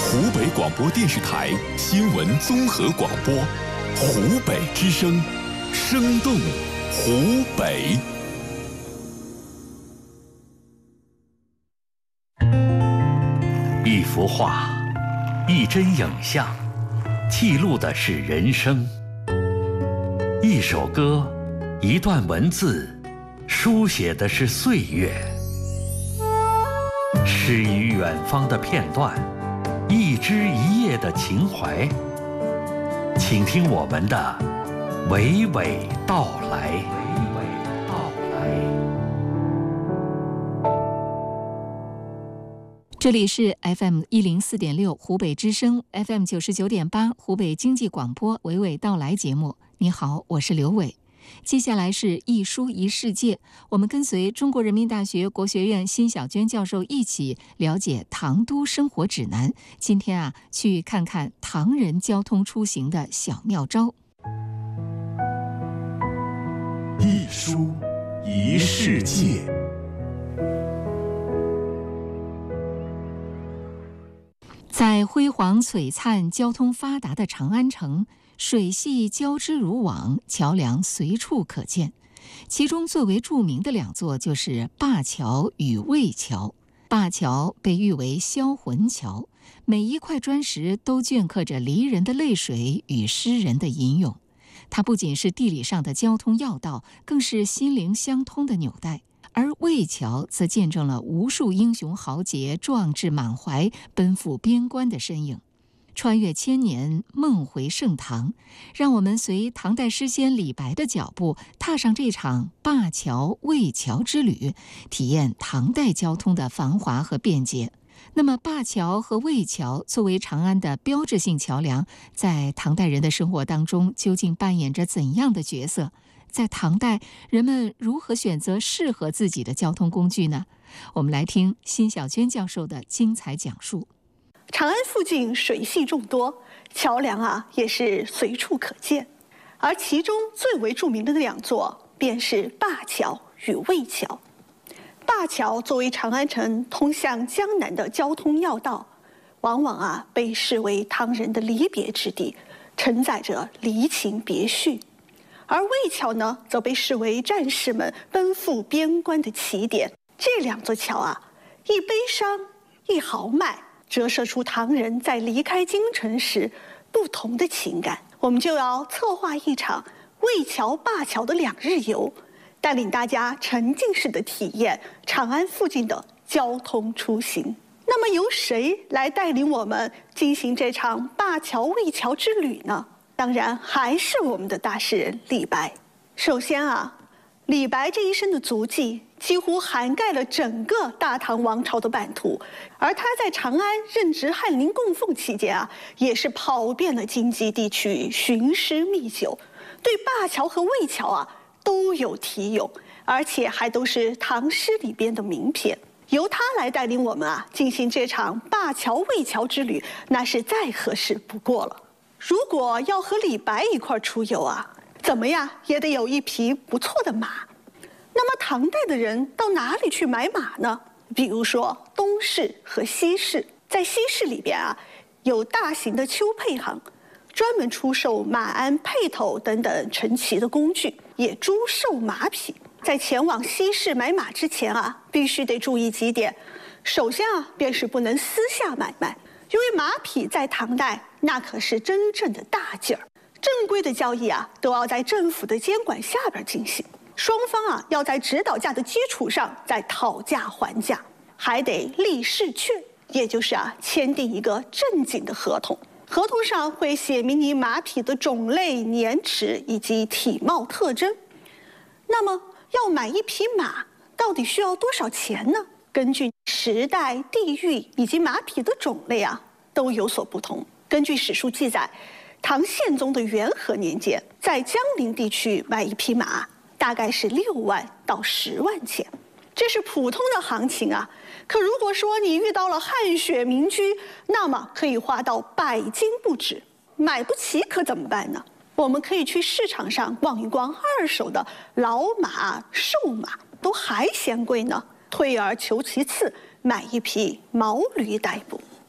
湖北广播电视台新闻综合广播，湖北之声，生动湖北。 一幅画，一帧影像，记录的是人生；一首歌，一段文字，书写的是岁月。诗与远方的片段，一枝一叶的情怀。请听我们的娓娓道来。 这里是 FM104.6 湖北之声 FM99.8 湖北经济广播娓娓道来节目。你好，我是刘伟。接下来是一书一世界，我们跟随中国人民大学国学院辛晓娟教授一起了解唐都生活指南。今天去看看唐人交通出行的小妙招。 一书一世界。 在辉煌璀璨、交通发达的长安城，水系交织如网，桥梁随处可见。其中最为著名的两座就是灞桥与魏桥。灞桥被誉为销魂桥，每一块砖石都镌刻着离人的泪水与诗人的吟咏。它不仅是地理上的交通要道，更是心灵相通的纽带。而魏桥则见证了无数英雄豪杰壮志满怀奔赴边关的身影。穿越千年，梦回盛唐，让我们随唐代诗仙李白的脚步，踏上这场灞桥魏桥之旅，体验唐代交通的繁华和便捷。那么灞桥和魏桥作为长安的标志性桥梁，在唐代人的生活当中究竟扮演着怎样的角色？在唐代，人们如何选择适合自己的交通工具呢？我们来听辛晓娟教授的精彩讲述。 长安附近水系众多，桥梁也是随处可见，而其中最为著名的两座便是灞桥与魏桥。灞桥作为长安城通向江南的交通要道，往往被视为唐人的离别之地，承载着离情别绪。而魏桥呢，则被视为战士们奔赴边关的起点。这两座桥一悲伤，一豪迈，折射出唐人在离开京城时不同的情感。我们就要策划一场魏桥灞桥的2日游，带领大家沉浸式的体验长安附近的交通出行。那么由谁来带领我们进行这场灞桥魏桥之旅呢？当然还是我们的大诗人李白。首先李白这一生的足迹几乎涵盖了整个大唐王朝的版图，而他在长安任职翰林供奉期间也是跑遍了京畿地区，寻诗觅酒，对灞桥和魏桥都有题咏，而且还都是唐诗里边的名篇。由他来带领我们进行这场灞桥魏桥之旅，那是再合适不过了。如果要和李白一块出游怎么样也得有一匹不错的马。那么唐代的人到哪里去买马呢？比如说东市和西市。在西市里边有大型的丘配行，专门出售马鞍、辔头等等乘骑的工具，也租售马匹。在前往西市买马之前必须得注意几点。首先便是不能私下买卖，因为马匹在唐代那可是真正的大件儿，正规的交易都要在政府的监管下边进行，双方要在指导价的基础上再讨价还价，还得立誓券，也就是签订一个正经的合同。合同上会写明你马匹的种类、年齿以及体貌特征。那么要买一匹马，到底需要多少钱呢？根据时代、地域以及马匹的种类都有所不同。根据史书记载，唐宪宗的元和年间，在江陵地区买一匹马大概是6万到10万钱，这是普通的行情可如果说你遇到了汗血民居，那么可以花到100金不止。买不起可怎么办呢？我们可以去市场上逛一逛二手的老马、瘦马，都还嫌贵呢。退而求其次，买一匹毛驴代步。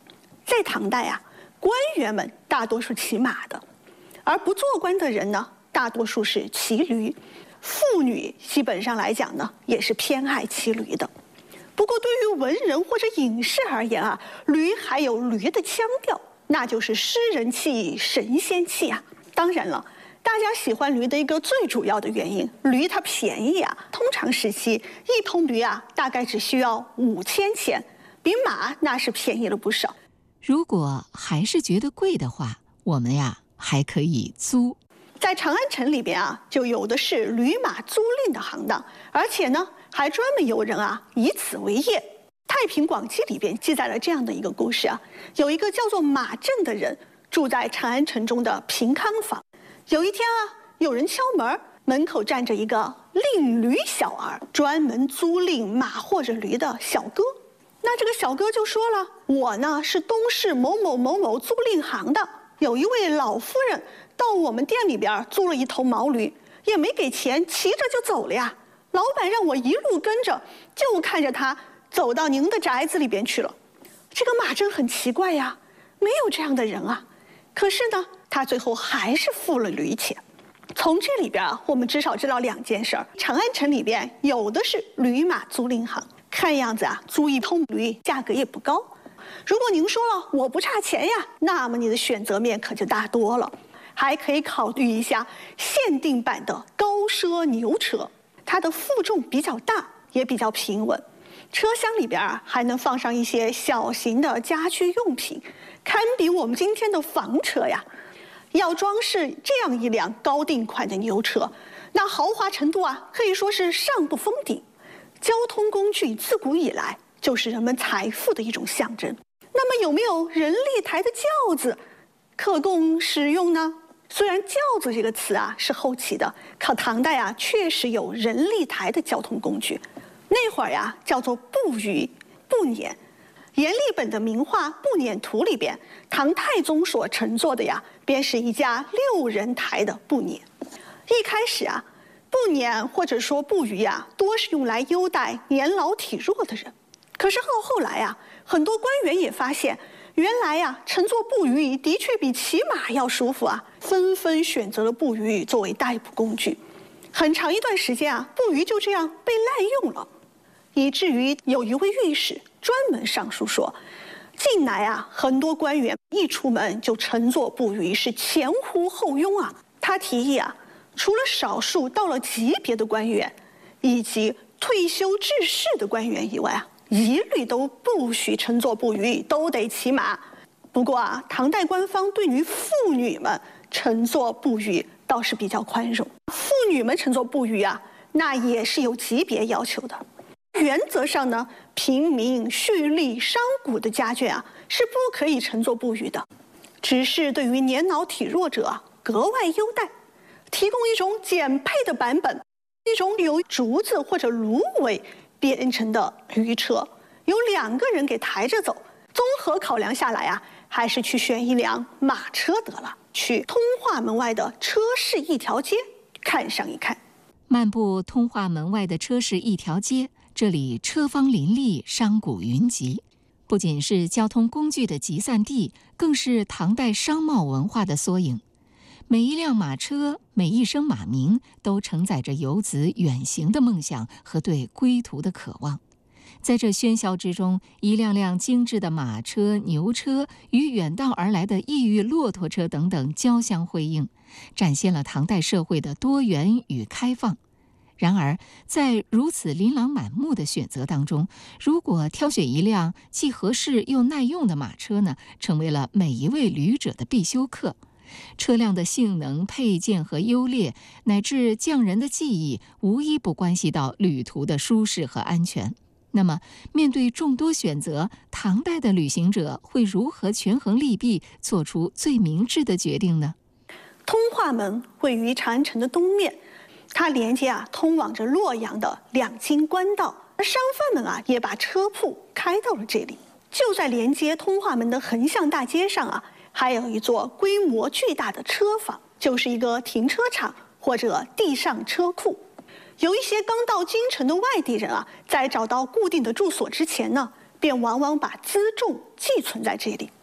在唐代啊，官员们大多数骑马的，而不做官的人呢，大多数是骑驴。妇女基本上来讲呢，也是偏爱骑驴的。不过对于文人或者隐士而言啊，驴还有驴的腔调，那就是诗人气、神仙气啊。当然了，大家喜欢驴的一个最主要的原因，驴它便宜啊。通常时期，一头驴啊，大概只需要5000钱，比马那是便宜了不少。 如果还是觉得贵的话，我们呀还可以租。 在长安城里边啊，就有的是驴马租赁的行当，而且呢，还专门有人啊以此为业。《太平广记》里边记载了这样的一个故事啊，有一个叫做马震的人住在长安城中的平康坊。有一天啊，有人敲门，门口站着一个令驴小儿，专门租赁马或者驴的小哥。那这个小哥就说了：“我呢是东市某某某某租赁行的，有一位老夫人到我们店里边租了一头毛驴，也没给钱，骑着就走了呀。老板让我一路跟着，就看着他走到您的宅子里边去了。”这个马震很奇怪呀，没有这样的人啊。可是呢，他最后还是付了驴钱。从这里边啊，我们至少知道2件事儿：长安城里边有的是驴马租赁行，看样子啊，租一头驴价格也不高。如果您说了我不差钱呀，那么你的选择面可就大多了。还可以考虑一下限定版的高奢牛车，它的负重比较大，也比较平稳。车厢里边啊，还能放上一些小型的家居用品，堪比我们今天的房车呀。要装饰这样一辆高定款的牛车，那豪华程度啊，可以说是上不封顶。交通工具自古以来就是人们财富的一种象征。那么有没有人力抬的轿子可供使用呢？虽然轿子这个词啊是后期的，可唐代啊确实有人力抬的交通工具。那会儿呀叫做步舆、步辇。阎立本的名画《步辇图》里边，唐太宗所乘坐的呀，便是一架6人抬的步辇。一开始啊，步辇或者说步舆啊，多是用来优待年老体弱的人。可是后来啊，很多官员也发现，原来呀，乘坐步舆的确比骑马要舒服啊，纷纷选择了步舆作为代步工具。很长一段时间啊，步舆就这样被滥用了，以至于有一位御史专门上书说，近来啊，很多官员一出门就乘坐步舆，是前呼后拥啊。他提议啊，除了少数到了级别的官员以及退休致仕的官员以外啊，一律都不许乘坐步舆，都得骑马。不过啊，唐代官方对于妇女们乘坐步舆倒是比较宽容。妇女们乘坐步舆啊，那也是有级别要求的。原则上呢，平民、蓄力、商贾的家眷啊，是不可以乘坐步舆的。只是对于年老体弱者啊，格外优待，提供一种简配的版本，一种由竹子或者芦苇编成的驴车，由2个人给抬着走。综合考量下来啊，还是去选一辆马车得了。去通化门外的车市一条街看上一看。 漫步通化门外的车市一条街，这里车坊林立，商贾云集，不仅是交通工具的集散地，更是唐代商贸文化的缩影。每一辆马车，每一声马鸣，都承载着游子远行的梦想和对归途的渴望。在这喧嚣之中，一辆辆精致的马车、牛车与远道而来的异域骆驼车等等交相辉映，展现了唐代社会的多元与开放。然而，在如此琳琅满目的选择当中，如果挑选一辆既合适又耐用的马车呢，成为了每一位旅者的必修课。车辆的性能、配件和优劣，乃至匠人的技艺，无一不关系到旅途的舒适和安全。那么，面对众多选择，唐代的旅行者会如何权衡利弊，做出最明智的决定呢？ 通化门位于长安城的东面，它连接通往着洛阳的两京官道，而商贩们也把车铺开到了这里。就在连接通化门的横向大街上还有一座规模巨大的车坊，就是一个停车场或者地上车库。有一些刚到京城的外地人在找到固定的住所之前呢，便往往把辎重寄存在这里。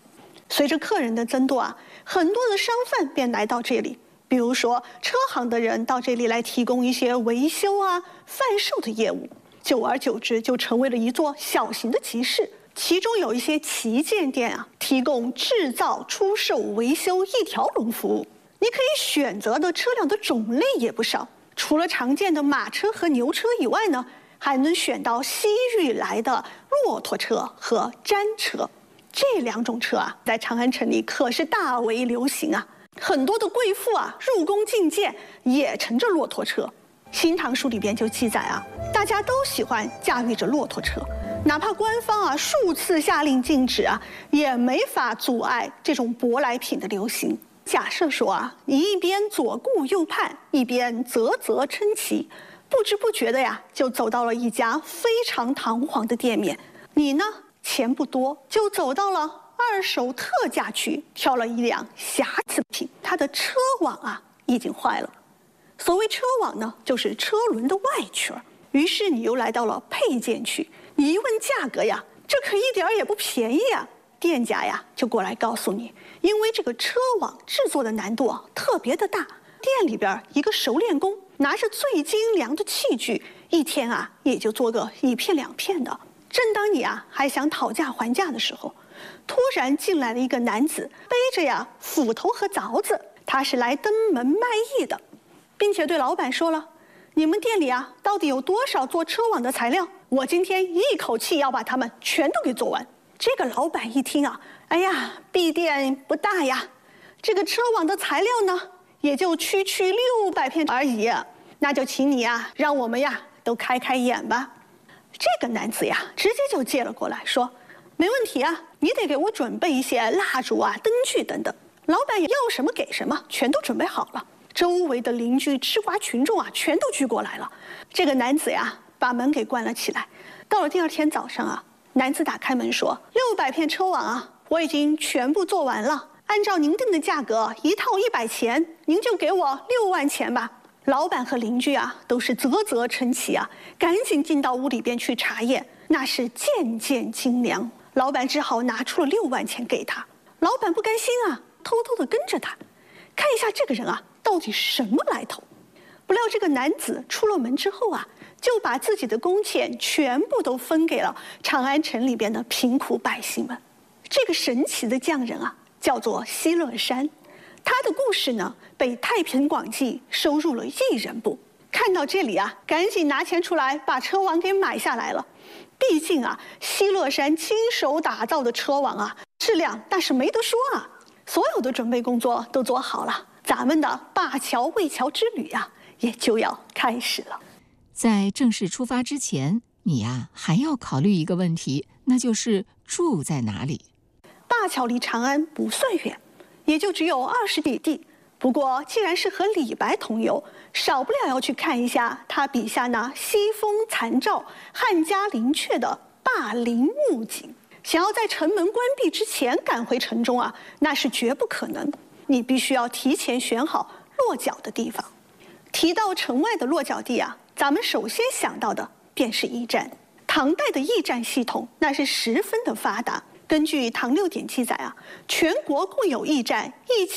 随着客人的增多啊，很多的商贩便来到这里。比如说，车行的人到这里来提供一些维修啊、贩售的业务，久而久之就成为了一座小型的集市。其中有一些旗舰店啊，提供制造、出售、维修一条龙服务。你可以选择的车辆的种类也不少，除了常见的马车和牛车以外呢，还能选到西域来的骆驼车和毡车。这两种车啊，在长安城里可是大为流行啊。很多的贵妇啊，入宫觐见也乘着骆驼车。《新唐书》里边就记载啊，大家都喜欢驾驭着骆驼车，哪怕官方啊数次下令禁止啊，也没法阻碍这种舶来品的流行。假设说啊，你一边左顾右盼，一边啧啧称奇，不知不觉的呀，就走到了一家非常堂皇的店面。你呢，钱不多，就走到了二手特价区，挑了一辆瑕疵品，它的车网啊已经坏了。所谓车网呢，就是车轮的外圈。于是你又来到了配件区，你一问价格呀，这可一点也不便宜啊。店家呀就过来告诉你，因为这个车网制作的难度啊特别的大，店里边一个熟练工拿着最精良的器具，一天啊也就做个1片2片的。正当你啊还想讨价还价的时候，突然进来了一个男子，背着呀斧头和凿子，他是来登门卖艺的，并且对老板说了：“你们店里啊到底有多少做车网的材料？我今天一口气要把它们全都给做完。”这个老板一听啊，哎呀，敝店不大呀，这个车网的材料呢，也就区600片而已，那就请你呀，让我们呀都开开眼吧。这个男子呀，直接就接了过来，说：“没问题啊，你得给我准备一些蜡烛啊、灯具等等。”老板要什么给什么，全都准备好了。周围的邻居、吃瓜群众啊，全都聚过来了。这个男子呀，把门给关了起来。到了第二天早上啊，男子打开门说：“600片车网啊，我已经全部做完了。按照您定的价格，一套100钱，您就给我6万钱吧。”老板和邻居啊，都是啧啧称奇啊，赶紧进到屋里边去查验，那是件件精良。老板只好拿出了6万钱给他。老板不甘心啊，偷偷的跟着他，看一下这个人啊到底是什么来头。不料这个男子出了门之后啊，就把自己的工钱全部都分给了长安城里边的贫苦百姓们。这个神奇的匠人啊，叫做西乐山。他的故事呢，被《太平广记》收入了1人部。看到这里啊，赶紧拿钱出来把车网给买下来了。毕竟啊，西乐山亲手打造的车网啊，质量那是没得说啊。所有的准备工作都做好了，咱们的灞桥魏桥之旅啊，也就要开始了。 在正式出发之前，你呀还要考虑一个问题，那就是住在哪里。 灞桥离长安不算远，也就只有20里地。不过既然是和李白同游，少不了要去看一下他笔下那西风残照、汉家陵阙的灞陵墓景。想要在城门关闭之前赶回城中啊，那是绝不可能。你必须要提前选好落脚的地方。提到城外的落脚地啊，咱们首先想到的便是驿站。唐代的驿站系统那是十分的发达。根据《唐六典》记载啊，全国共有驿站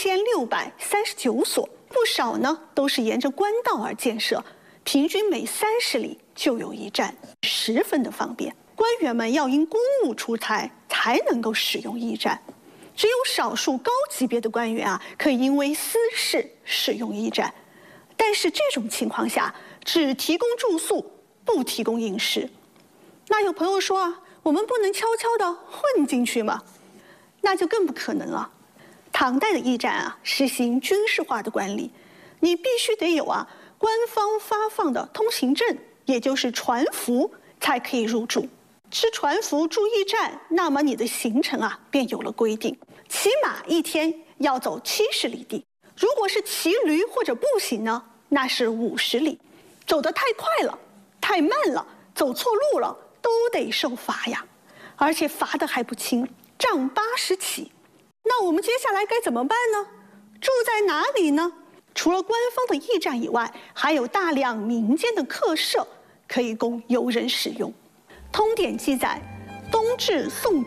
1639所，不少呢都是沿着官道而建设，平均每30里就有一站，十分的方便。官员们要因公务出差才能够使用驿站，只有少数高级别的官员啊，可以因为私事使用驿站。但是这种情况下，只提供住宿，不提供饮食。那有朋友说啊，我们不能悄悄地混进去吗？那就更不可能了。唐代的驿站啊，实行军事化的管理，你必须得有啊官方发放的通行证，也就是船符，才可以入住。吃船符住驿站，那么你的行程啊便有了规定，起码一天要走70里地。如果是骑驴或者步行呢，那是50里。走得太快了，太慢了，走错路了，都得受罚呀，而且罚的还不轻，杖80起。那我们接下来该怎么办呢？住在哪里呢？除了官方的驿站以外，还有大量民间的客舍可以供游人使用。通典记载，冬至宋变，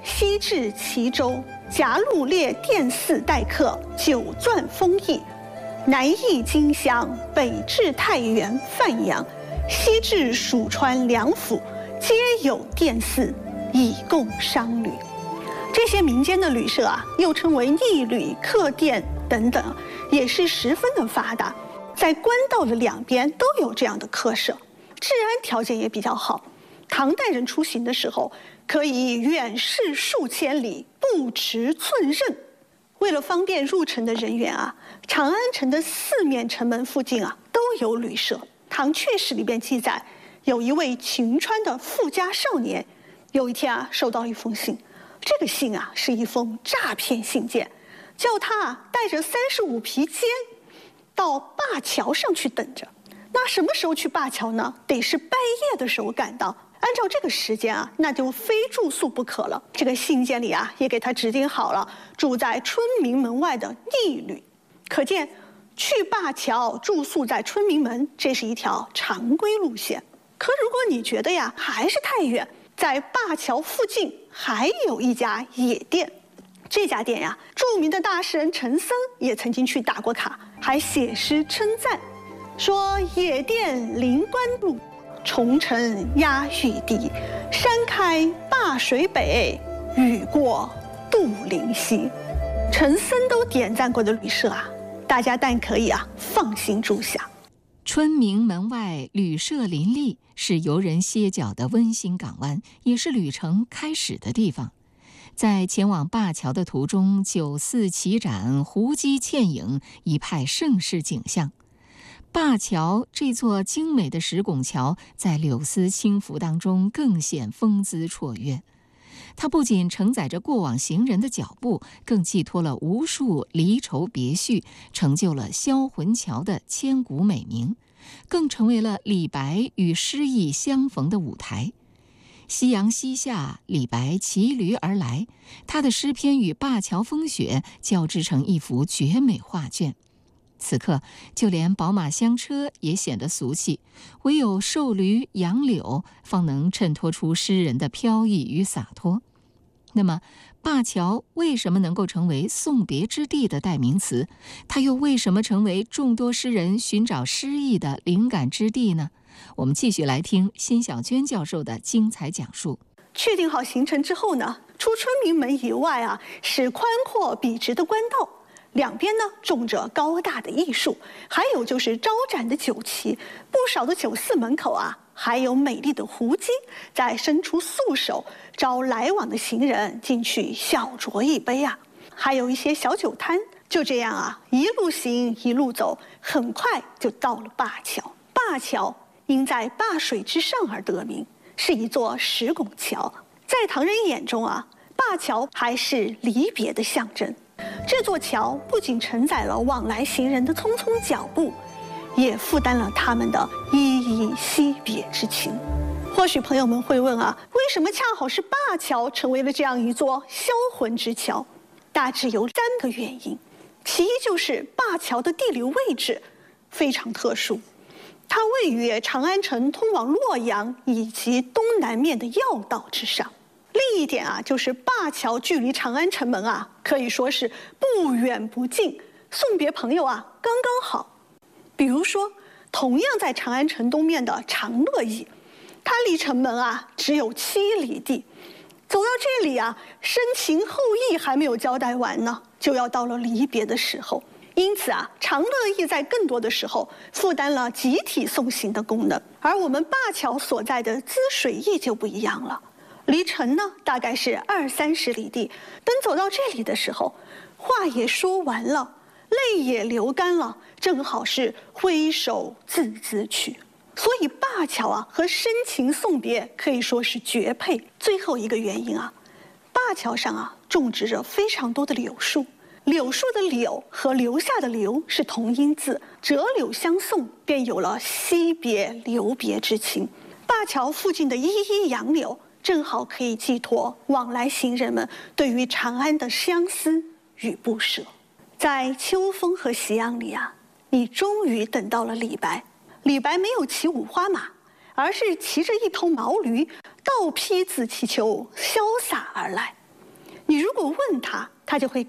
西至齐州，夹路列殿寺待客，九钻封邑。南邑荆襄，北至太原、范阳，西至蜀川、梁府，皆有殿寺，以供商旅。这些民间的旅社啊，又称为驿旅、客店等等，也是十分的发达。在官道的两边都有这样的客舍，治安条件也比较好。唐代人出行的时候，可以远视数千里，步驰寸仞。为了方便入城的人员啊，长安城的四面城门附近啊都有旅社。《唐阙史》里边记载，有一位秦川的富家少年，有一天啊收到一封信，这个信啊是一封诈骗信件，叫他带着35匹笺到灞桥上去等着。那什么时候去灞桥呢？得是半夜的时候赶到。按照这个时间啊，那就非住宿不可了。这个信件里啊，也给他指定好了，住在春明门外的驿旅。可见，去灞桥住宿在春明门，这是一条常规路线。可如果你觉得呀还是太远，在灞桥附近还有一家野店。这家店呀，著名的大诗人陈僧也曾经去打过卡，还写诗称赞，说野店临关路。重城压玉堤，山开灞水北，雨过杜陵西。陈僧都点赞过的旅社啊，大家但可以啊放心住下。 春明门外旅社林立，是游人歇脚的温馨港湾，也是旅程开始的地方。在前往灞桥的途中，酒肆齐展，胡姬倩影，一派盛世景象。灞桥这座精美的石拱桥，在柳丝轻拂当中更显风姿绰约。它不仅承载着过往行人的脚步，更寄托了无数离愁别绪，成就了销魂桥的千古美名，更成为了李白与诗意相逢的舞台。夕阳西下，李白骑驴而来，他的诗篇与灞桥风雪交织成一幅绝美画卷。此刻，就连宝马香车也显得俗气，唯有瘦驴杨柳方能衬托出诗人的飘逸与洒脱。那么，灞桥为什么能够成为送别之地的代名词？它又为什么成为众多诗人寻找诗意的灵感之地呢？我们继续来听辛晓娟教授的精彩讲述。 确定好行程之后呢，出春明门以外啊，是宽阔笔直的官道。两边呢种着高大的艺术，还有就是招展的酒旗。不少的酒肆门口啊，还有美丽的胡姬在伸出素手，招来往的行人进去小酌一杯啊。还有一些小酒摊。就这样啊，一路行一路走，很快就到了灞桥。灞桥因在灞水之上而得名，是一座石拱桥。在唐人眼中啊，灞桥还是离别的象征。这座桥不仅承载了往来行人的匆匆脚步，也负担了他们的依依惜别之情。或许朋友们会问啊，为什么恰好是灞桥成为了这样一座销魂之桥？大致有3个原因。其一就是灞桥的地理位置非常特殊，它位于长安城通往洛阳以及东南面的要道之上。另一点啊，就是灞桥距离长安城门啊，可以说是不远不近，送别朋友啊刚刚好。比如说，同样在长安城东面的长乐驿，它离城门啊只有7里地。走到这里啊，深情厚谊还没有交代完呢，就要到了离别的时候。因此啊，长乐驿在更多的时候负担了集体送行的功能，而我们灞桥所在的滋水驿就不一样了。离城呢大概是20-30里地，等走到这里的时候，话也说完了，泪也流干了，正好是挥手自去。所以灞桥啊和深情送别可以说是绝配。最后一个原因啊，灞桥上啊种植着非常多的柳树，柳树的柳和留下的留是同音字，折柳相送，便有了惜别留别之情。灞桥附近的依依杨柳正好可以寄托往来行人们对于长安的相思与不舍。在秋风和夕阳里啊，你终于等到了李白。李白没有骑五花马，而是骑着一头毛驴，倒披紫气球，潇洒而来。 你如果问他，他就会